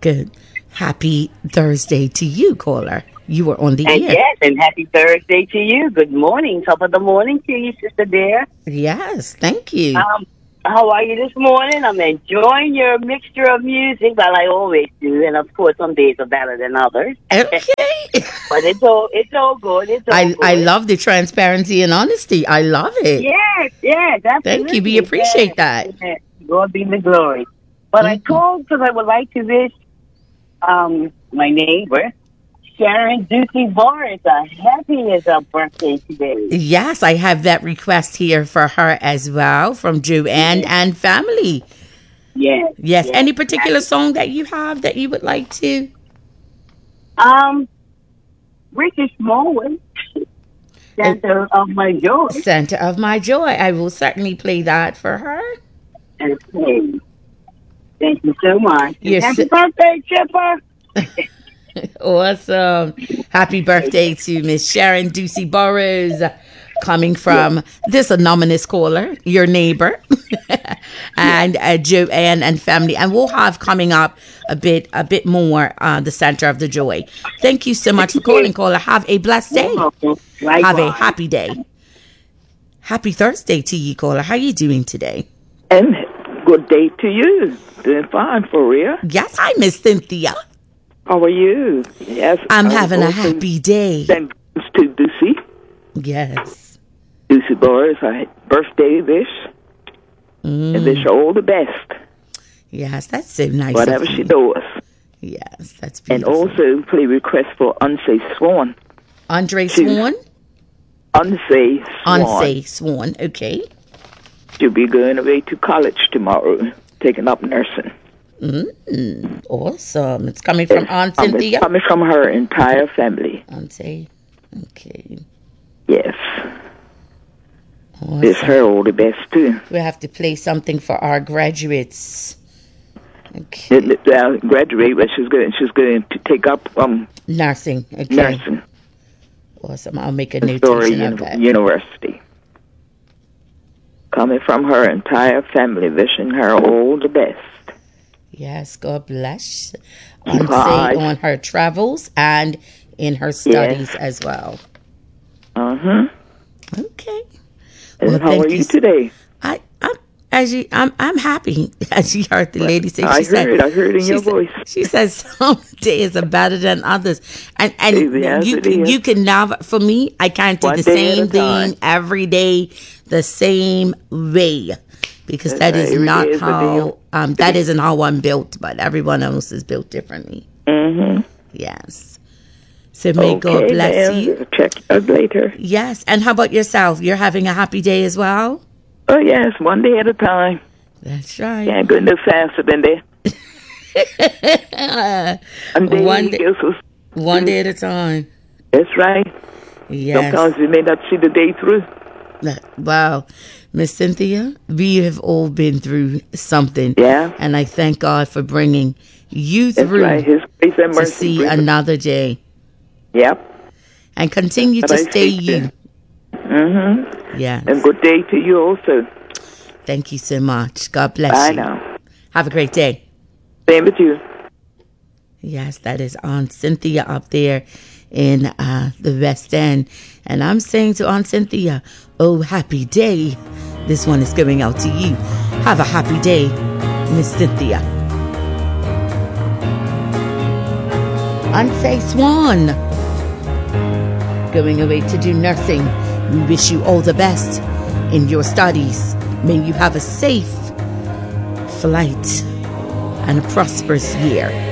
Good. Happy Thursday to you, caller. You were on the And air. yes, and happy Thursday to you. Good morning. Top of the morning to you, Sister Dare. Yes, thank you. How are you this morning? I'm enjoying your mixture of music, like I always do. And of course, some days are better than others. Okay. But it's all good. It's all good. I love the transparency and honesty. I love it. Yes, absolutely. Thank you. We appreciate that. Yes. God be the glory. But I called because I would like to wish my neighbor, Sharon Ducey Boris, happy is her birthday today. Yes, I have that request here for her as well from Joanne and family. Yes. Any particular song that you have that you would like to? Ricky Smallwood, Center of My Joy. Center of My Joy. I will certainly play that for her. Okay. Thank you so much. Yes. Happy birthday, Chipper. Awesome. Happy birthday to Miss Sharon Ducey Burrows, coming from this anonymous caller, your neighbor, and Joanne and family. And we'll have coming up a bit more the Center of the Joy. Thank you so much for calling, caller. Have a blessed day. Have a happy day. Happy Thursday to you, caller. How are you doing today? And good day to you. Doing fine, for real. Yes, hi, Miss Cynthia. How are you? Yes, I'm having a happy day. Thanks to Ducey. Yes. Ducey Boris, a birthday wish. And wish her all the best. Yes, that's so nice. Whatever she does. Yes, that's beautiful. And also play request for Unsay Swan. Andre Swan? Unsay Swan. Unsay Swan, okay. She'll be going away to college tomorrow, taking up nursing. Awesome. It's coming from Aunt Cynthia? It's coming from her entire family. Auntie. Okay. Yes. Awesome. It's her all the best, too. We have to play something for our graduates. Okay. Graduate, but she's going to take up nursing. Okay. Nursing. Awesome. I'll make a notation of that. University. Coming from her entire family, wishing her all the best. Yes, God bless. On her travels and in her studies as well. Okay. Well, how are you today? I'm happy. As you heard the lady say, I heard in your voice. She says some days are better than others, and you can never. For me, I can't do the same thing every day, the same way, because that is not how. That isn't how I'm built, but everyone else is built differently. Yes. So may God bless you. Check out later. Yes, and how about yourself? You're having a happy day as well? Oh, yes, one day at a time. That's right. Can't go no faster than that. One day at a time. That's right. Yes. Sometimes we may not see the day through. Wow. Miss Cynthia, we have all been through something. Yeah. And I thank God for bringing you through His grace and mercy to see another day. Yep. And continue to stay you. Yes. And good day to you also. Thank you so much. God bless you. Bye now. Have a great day. Same with you. Yes, that is Aunt Cynthia up there in the West End. And I'm saying to Aunt Cynthia, oh, happy day. This one is going out to you. Have a happy day, Miss Cynthia. Unsay Swan, going away to do nursing. We wish you all the best in your studies. May you have a safe flight and a prosperous year.